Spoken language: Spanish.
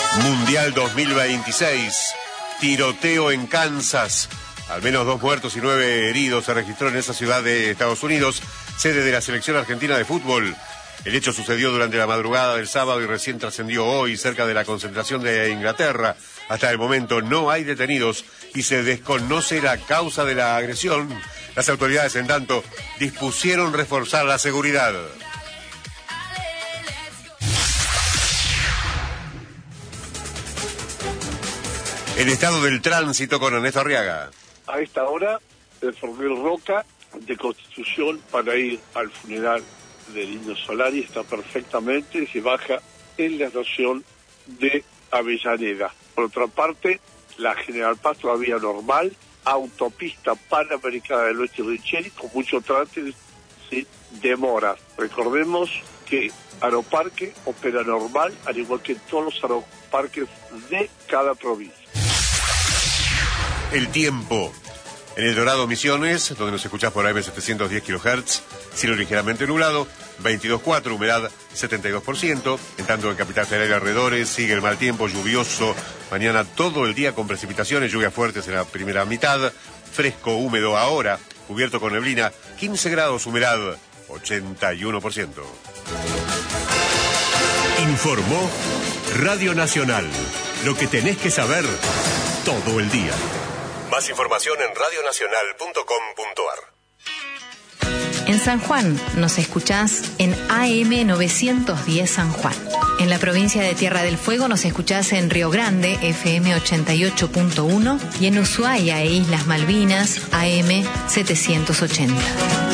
Mundial 2026, tiroteo en Kansas. Al menos 2 muertos y 9 heridos se registró en esa ciudad de Estados Unidos, sede de la selección argentina de fútbol. El hecho sucedió durante la madrugada del sábado y recién trascendió hoy cerca de la concentración de Inglaterra. Hasta el momento no hay detenidos y se desconoce la causa de la agresión. Las autoridades, en tanto, dispusieron reforzar la seguridad. El estado del tránsito con Ernesto Arriaga. A esta hora, el ferrocarril Roca de Constitución para ir al funeral del Indio Solari está perfectamente y se baja en la estación de Avellaneda. Por otra parte, la General Paz todavía normal, autopista Panamericana del Oeste Richeri con mucho tránsito sin demora. Recordemos que Aeroparque opera normal, al igual que todos los aeroparques de cada provincia. El tiempo. En El Dorado, Misiones, donde nos escuchás por AM 710 kHz, cielo ligeramente nublado, 22,4, humedad 72%. En tanto, en Capital Federal y alrededores sigue el mal tiempo, lluvioso. Mañana todo el día con precipitaciones, lluvias fuertes en la primera mitad. Fresco, húmedo ahora, cubierto con neblina, 15 grados, humedad 81%. Informó Radio Nacional. Lo que tenés que saber todo el día. Más información en radionacional.com.ar. En San Juan nos escuchás en AM 910 San Juan. En la provincia de Tierra del Fuego nos escuchás en Río Grande, FM 88.1, y en Ushuaia e Islas Malvinas, AM 780.